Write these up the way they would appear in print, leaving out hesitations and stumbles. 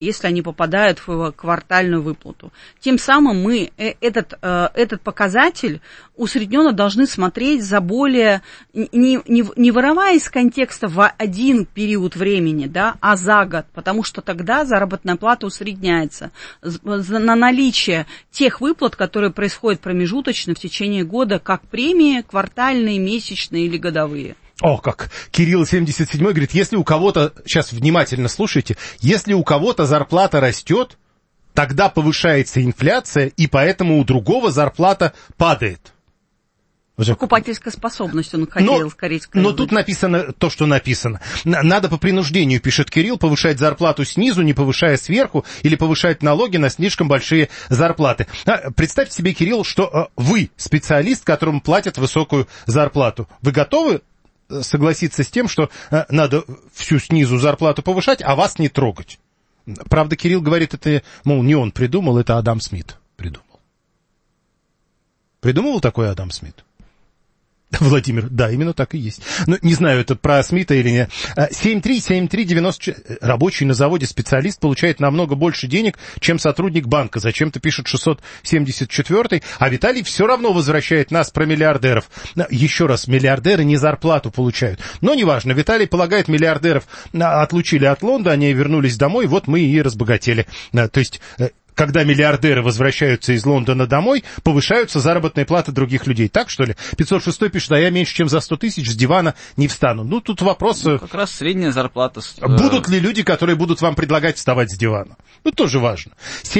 если они попадают в квартальную выплату. Тем самым мы этот показатель усредненно должны смотреть за более, не вырывая из контекста в один период времени, да, а за год, потому что тогда заработная плата усредняется на наличие тех выплат, которые происходят промежуточно в течение года, как премии, квартальные, месячные или годовые. О, как Кирилл 77 говорит, если у кого-то, сейчас внимательно слушайте, если у кого-то зарплата растет, тогда повышается инфляция, и поэтому у другого зарплата падает. Покупательская способность, он хотел скорее сказать. Но тут написано то, что написано. Надо по принуждению, пишет Кирилл, повышать зарплату снизу, не повышая сверху, или повышать налоги на слишком большие зарплаты. Представьте себе, Кирилл, что вы специалист, которому платят высокую зарплату. Вы готовы согласиться с тем, что надо всю снизу зарплату повышать, а вас не трогать? Правда, Кирилл говорит, это, мол, не он придумал, это Адам Смит придумал. Придумывал такой Адам Смит? Владимир, да, именно так и есть. Но не знаю, это про Смита или нет. 73739. Рабочий на заводе специалист получает намного больше денег, чем сотрудник банка. Зачем-то пишет 674. А Виталий все равно возвращает нас про миллиардеров. Еще раз, миллиардеры не зарплату получают. Но неважно, Виталий полагает, миллиардеров отлучили от Лондона, они вернулись домой, вот мы и разбогатели. То есть... Когда миллиардеры возвращаются из Лондона домой, повышаются заработные платы других людей. Так, что ли? 506 пишет, а я меньше, чем за 100 тысяч с дивана не встану. Ну, тут вопрос... как раз средняя зарплата... Будут ли люди, которые будут вам предлагать вставать с дивана? Ну, тоже важно.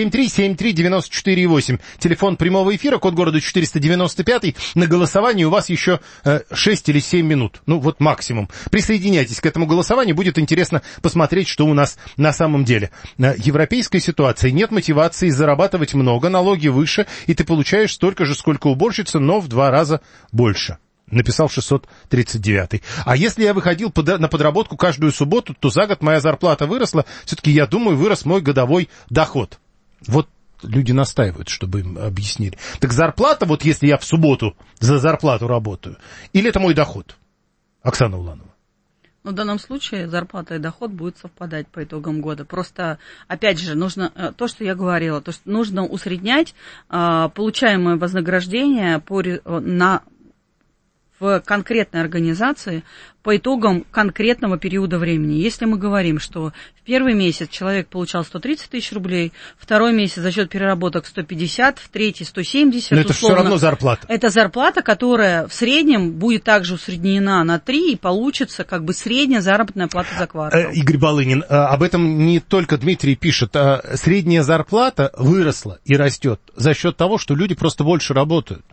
7373948. Телефон прямого эфира, код города 495. На голосовании у вас еще 6 или 7 минут. Ну, вот максимум. Присоединяйтесь к этому голосованию. Будет интересно посмотреть, что у нас на самом деле. Европейская ситуация. Нет мотивации зарабатывать много, налоги выше, и ты получаешь столько же, сколько уборщица, но в 2 раза больше. Написал 639. А если я выходил на подработку каждую субботу, то за год моя зарплата выросла. Все-таки, я думаю, вырос мой годовой доход. Вот люди настаивают, чтобы им объяснили. Так зарплата, вот если я в субботу за зарплату работаю, или это мой доход? Оксана Уланова. Но в данном случае зарплата и доход будут совпадать по итогам года. Просто, опять же, нужно то, что я говорила, то, что нужно усреднять получаемое вознаграждение в конкретной организации по итогам конкретного периода времени. Если мы говорим, что в первый месяц человек получал 130 тысяч рублей, второй месяц за счет переработок 150, в третий 170. Но это все равно зарплата. Это зарплата, которая в среднем будет также усреднена на 3, и получится как бы средняя заработная плата за квартал. Игорь Балынин, об этом не только Дмитрий пишет. Средняя зарплата выросла и растет за счет того, что люди просто больше работают.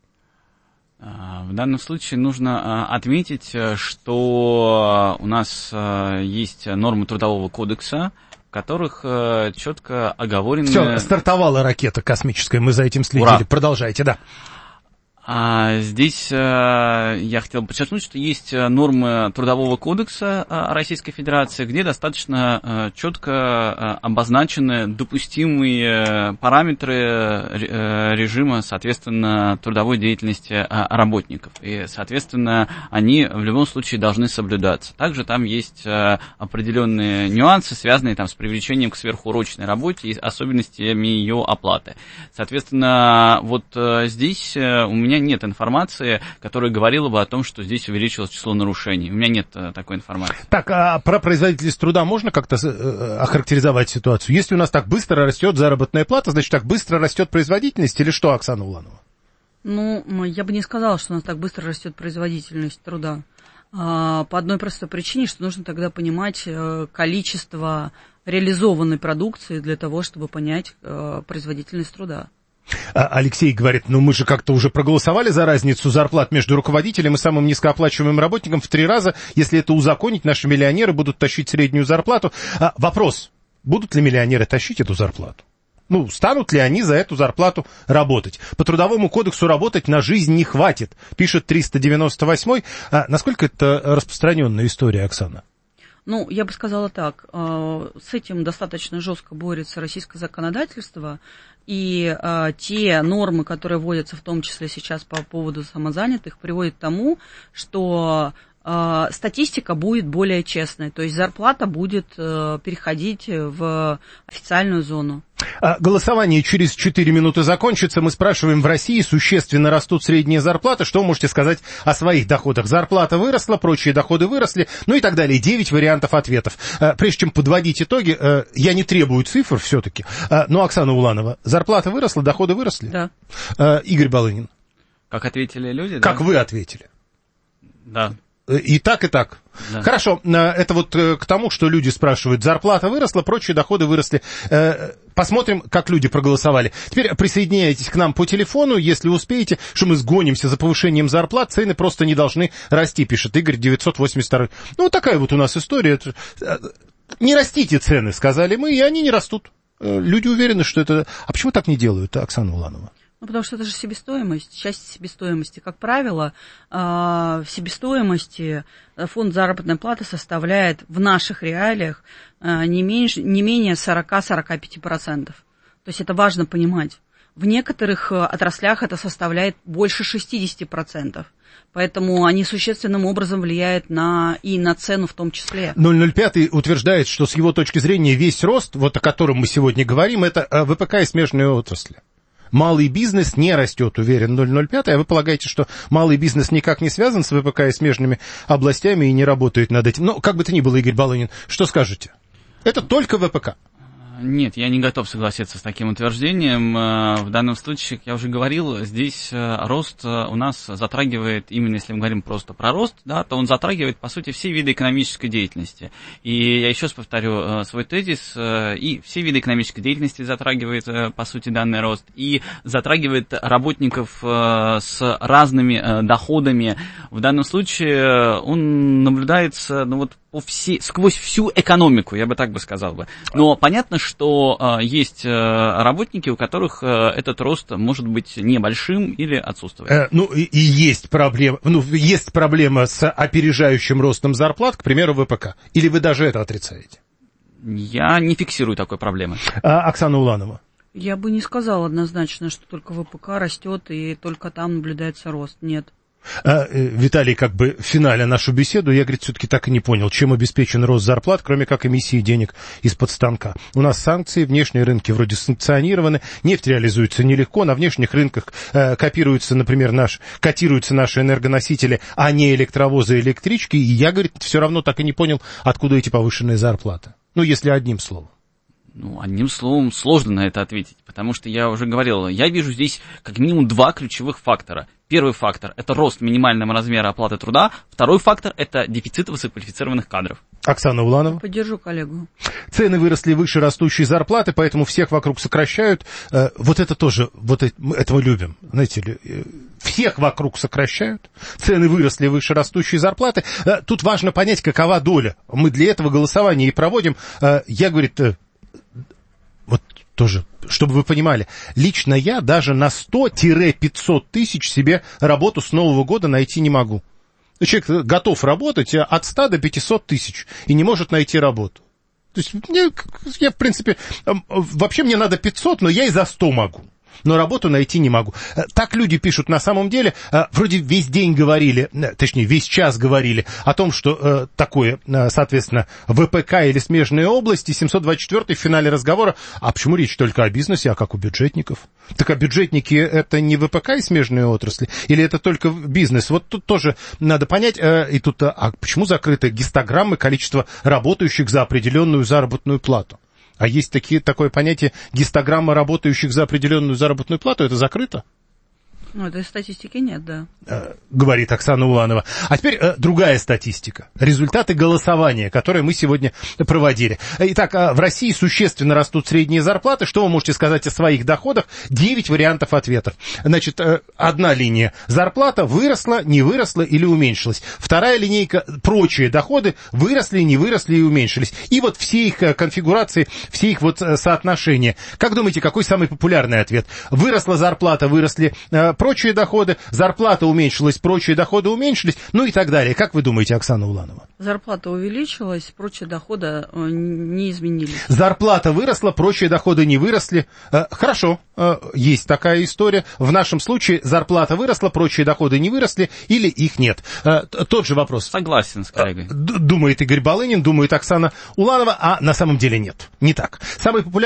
В данном случае нужно отметить, что у нас есть нормы Трудового кодекса, в которых четко оговорены... Все, стартовала ракета космическая, мы за этим следили. Ура. Продолжайте, да. Здесь я хотел подчеркнуть, что есть нормы Трудового кодекса Российской Федерации, где достаточно четко обозначены допустимые параметры режима, соответственно, трудовой деятельности работников. И, соответственно, они в любом случае должны соблюдаться. Также там есть определенные нюансы, связанные там с привлечением к сверхурочной работе и особенностями ее оплаты. Соответственно, вот здесь у меня нет информации, которая говорила бы о том, что здесь увеличилось число нарушений. У меня нет такой информации. Так, а про производительность труда можно как-то охарактеризовать ситуацию? Если у нас так быстро растет заработная плата, значит, так быстро растет производительность или что, Оксана Уланова? Ну, я бы не сказала, что у нас так быстро растет производительность труда. По одной простой причине, что нужно тогда понимать количество реализованной продукции для того, чтобы понять производительность труда. Алексей говорит, ну мы же как-то уже проголосовали за разницу зарплат между руководителем и самым низкооплачиваемым работником в 3 раза. Если это узаконить, наши миллионеры будут тащить среднюю зарплату. Вопрос, будут ли миллионеры тащить эту зарплату? Ну, станут ли они за эту зарплату работать? По Трудовому кодексу работать на жизнь не хватит, пишет 398-й. Насколько это распространенная история, Оксана? Ну, я бы сказала так, с этим достаточно жестко борется российское законодательство, и те нормы, которые вводятся в том числе сейчас по поводу самозанятых, приводят к тому, что статистика будет более честной, то есть зарплата будет переходить в официальную зону. Голосование через 4 минуты закончится. Мы спрашиваем, в России существенно растут средние зарплаты. Что вы можете сказать о своих доходах? Зарплата выросла, прочие доходы выросли, ну и так далее. 9 вариантов ответов. Прежде чем подводить итоги, я не требую цифр все-таки, но, Оксана Уланова, зарплата выросла, доходы выросли? Да. Игорь Балынин. Как ответили люди? Как да? Вы ответили? Да. И так, и так. Да. Хорошо, это вот к тому, что люди спрашивают, зарплата выросла, прочие доходы выросли. Посмотрим, как люди проголосовали. Теперь присоединяйтесь к нам по телефону, если успеете, что мы сгонимся за повышением зарплат, цены просто не должны расти, пишет Игорь 982. Ну, вот такая вот у нас история. Не растите цены, сказали мы, и они не растут. Люди уверены, что это... А почему так не делают, Оксана Уланова? Ну, потому что это же себестоимость, часть себестоимости. Как правило, в себестоимости фонд заработной платы составляет в наших реалиях не менее 40-45%. То есть это важно понимать. В некоторых отраслях это составляет больше 60%. Поэтому они существенным образом влияют и на цену в том числе. 005 утверждает, что с его точки зрения весь рост, вот о котором мы сегодня говорим, это ВПК и смежные отрасли. Малый бизнес не растет, уверен 005, а вы полагаете, что малый бизнес никак не связан с ВПК и смежными областями и не работает над этим? Ну, как бы то ни было, Игорь Балынин, что скажете? Это только ВПК. Нет, я не готов согласиться с таким утверждением. В данном случае, как я уже говорил, здесь рост у нас затрагивает, именно если мы говорим просто про рост, да, то он затрагивает, по сути, все виды экономической деятельности. И я еще раз повторю свой тезис, и все виды экономической деятельности затрагивает, по сути, данный рост, и затрагивает работников с разными доходами. В данном случае он наблюдается, ну вот, сквозь всю экономику, я бы так бы сказал бы. Но понятно, что есть работники, у которых этот рост может быть небольшим или отсутствует. Ну, и есть проблема, есть проблема с опережающим ростом зарплат, к примеру, ВПК. Или вы даже это отрицаете? Я не фиксирую такой проблемы. Оксана Уланова. Я бы не сказала однозначно, что только ВПК растет и только там наблюдается рост. Нет. Виталий, как бы финаля нашу беседу, я, говорит, все-таки так и не понял, чем обеспечен рост зарплат, кроме как эмиссии денег из-под станка. У нас санкции, внешние рынки вроде санкционированы, нефть реализуется нелегко, на внешних рынках котируются наши энергоносители, а не электровозы и электрички, и я, говорит, все равно так и не понял, откуда эти повышенные зарплаты. Ну, если одним словом. Ну, одним словом, сложно на это ответить, потому что я уже говорил, я вижу здесь как минимум два ключевых фактора. Первый фактор – это рост минимального размера оплаты труда. Второй фактор – это дефицит высококвалифицированных кадров. Оксана Уланова. Поддержу коллегу. Цены выросли выше растущей зарплаты, поэтому всех вокруг сокращают. Вот это тоже, это мы любим, знаете ли. Всех вокруг сокращают, цены выросли выше растущей зарплаты. Тут важно понять, какова доля. Мы для этого голосование и проводим. Я, говорит, вот тоже, чтобы вы понимали, лично я даже на 100-500 тысяч себе работу с Нового года найти не могу. Человек готов работать от 100 до 500 тысяч и не может найти работу. То есть я, в принципе, вообще мне надо 500, но я и за 100 могу. Но работу найти не могу. Так люди пишут на самом деле. Вроде весь день говорили, точнее, весь час говорили о том, что такое, соответственно, ВПК или смежные области. 724-й в финале разговора. А почему речь только о бизнесе, а как у бюджетников? Так а бюджетники это не ВПК и смежные отрасли? Или это только бизнес? Вот тут тоже надо понять. И тут, а почему закрыты гистограммы количества работающих за определенную заработную плату? А есть такое понятие гистограмма работающих за определенную заработную плату, это закрыто? Ну, этой статистики нет, да. Говорит Оксана Уланова. А теперь другая статистика. Результаты голосования, которые мы сегодня проводили. Итак, в России существенно растут средние зарплаты. Что вы можете сказать о своих доходах? 9 вариантов ответов. Значит, одна линия. Зарплата выросла, не выросла или уменьшилась. Вторая линейка. Прочие доходы выросли, не выросли и уменьшились. И вот все их конфигурации, все их вот соотношения. Как думаете, какой самый популярный ответ? Выросла зарплата, выросли прочие доходы, зарплата уменьшилась, прочие доходы уменьшились, ну и так далее. Как вы думаете, Оксана Уланова? Зарплата увеличилась, прочие доходы не изменились. Зарплата выросла, прочие доходы не выросли. Хорошо, есть такая история. В нашем случае зарплата выросла, прочие доходы не выросли или их нет. Тот же вопрос. Согласен с коллегой. Думает Игорь Балынин, думает Оксана Уланова, а на самом деле нет. Не так. Самый популярный